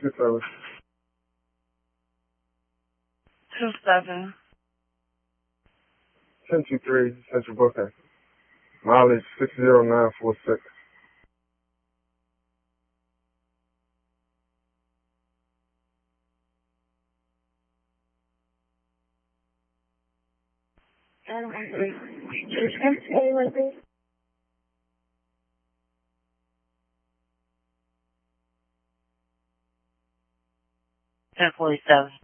27. 27. 1023 Central Booking. Mileage 60946. Ten 47.